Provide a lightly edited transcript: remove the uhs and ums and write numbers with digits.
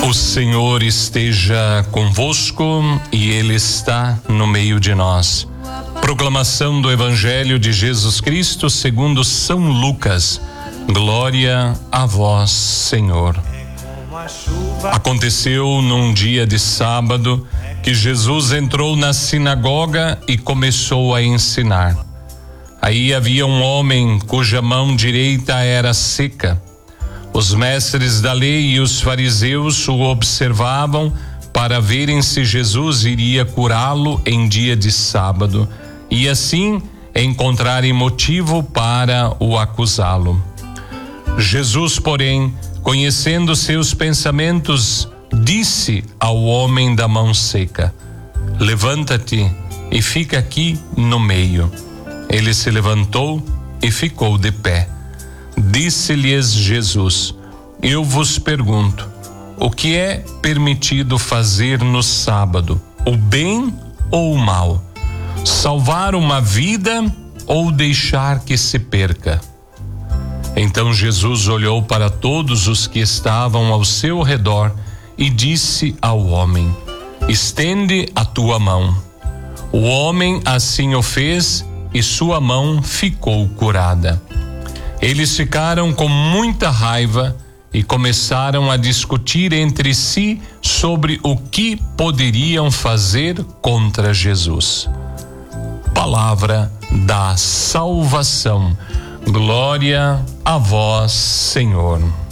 O Senhor esteja convosco e Ele está no meio de nós. Proclamação do Evangelho de Jesus Cristo segundo São Lucas. Glória a vós, Senhor. Aconteceu num dia de sábado que Jesus entrou na sinagoga e começou a ensinar. Aí havia um homem cuja mão direita era seca. Os mestres da lei e os fariseus o observavam para verem se Jesus iria curá-lo em dia de sábado e assim encontrarem motivo para o acusá-lo. Jesus, porém, conhecendo seus pensamentos, disse ao homem da mão seca: levanta-te e fica aqui no meio. Ele se levantou e ficou de pé. Disse-lhes Jesus: eu vos pergunto, o que é permitido fazer no sábado, o bem ou o mal? Salvar uma vida ou deixar que se perca? Então Jesus olhou para todos os que estavam ao seu redor e disse ao homem: estende a tua mão. O homem assim o fez e sua mão ficou curada. Eles ficaram com muita raiva e começaram a discutir entre si sobre o que poderiam fazer contra Jesus. Palavra da salvação. Glória a vós, Senhor.